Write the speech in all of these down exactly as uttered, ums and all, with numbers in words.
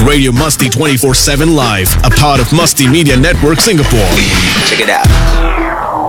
Radio Musty twenty-four seven Live, a part of Musty Media Network Singapore. Check it out.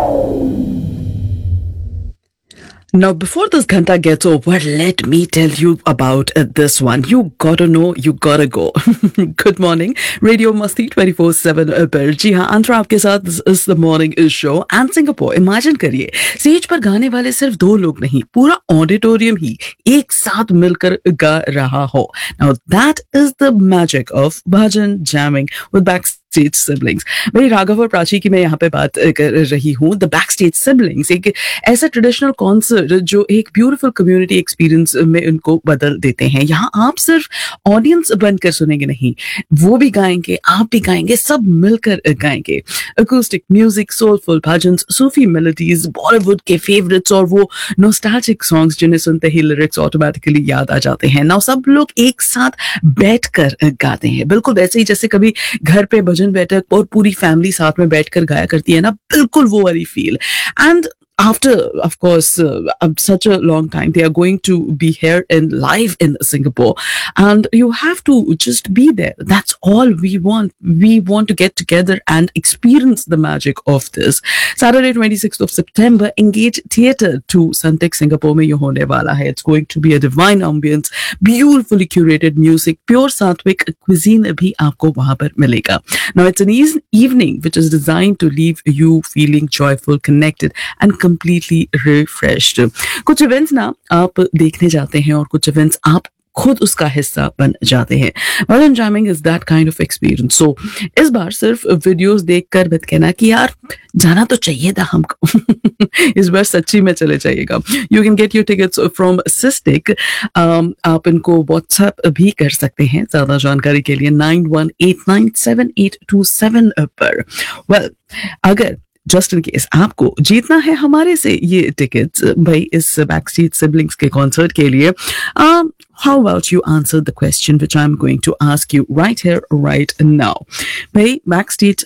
Now, before this ghanta gets over, let me tell you about uh, this one. You gotta know, you gotta go. Good morning, Radio Musty twenty-four seven पर जी हाँ, अंतरा आपके साथ. This is the morning show and Singapore. Imagine करिए, stage पर गाने वाले सिर्फ दो लोग नहीं, पूरा ऑडिटोरियम ही एक साथ मिलकर गा रहा हो. Now that is the magic of bhajan jamming with backstage siblings. भाई राघव और प्राची की मैं यहाँ पे बात कर रही हूँ. The backstage siblings एक ऐसा ट्रेडिशनल कॉन्सर्ट जो एक ब्यूटीफुल कम्युनिटी एक्सपीरियंस में उनको बदल देते हैं. यहाँ आप सिर्फ ऑडियंस बनकर सुनेंगे नहीं, वो भी गाएंगे, आप भी गाएंगे, सब मिलकर गाएंगे. अकूस्टिक म्यूजिक, सोलफुल भजन्स, सूफी मेलोडीज, बॉलीवुड के फेवरेट्स और वो नॉस्टैल्जिक सॉन्ग्स जिन्हें सुनते ही लिरिक्स ऑटोमेटिकली याद आ जाते हैं. नाउ सब लोग एक साथ बैठकर गाते हैं, बिल्कुल वैसे ही जैसे कभी घर पे भजन बैठक और पूरी फैमिली साथ में बैठकर गाया करती है ना, बिल्कुल वो वाली feel. And after, of course, uh, such a long time, they are going to be here in live in Singapore, and you have to just be there. That's all we want. We want to get together and experience the magic of this. Saturday, twenty-sixth of September, Engage Theatre to Sunteck Singapore में ये होने वाला है. It's going to be a divine ambience, beautifully curated music, pure Sattvic cuisine भी आपको वहाँ पर मिलेगा. Now, it's an e- evening which is designed to leave you feeling joyful, connected, and completely refreshed. कुछ इवेंट्स ना आप देखने जाते हैं और कुछ इवेंट्स आप खुद उसका हिस्सा बन जाते हैं. Bhajan jamming is that kind of experience. So इस बार सिर्फ वीडियोस देखकर मत कहना कि यार जाना तो चाहिए था हमको. इस बार सच्ची में चले जाइएगा. You can get your tickets from Sistik. um, आप इनको WhatsApp भी कर सकते हैं ज्यादा जानकारी के लिए nine one eight nine seven eight to seven पर. Well, अगर जस्ट इन केस आपको जीतना है हमारे से ये टिकट्स भाई इस बैकस्टेज सिबलिंग्स के कॉन्सर्ट के लिए, how about you answer the question which I am going to ask you right here right now. भाई बैकस्टेज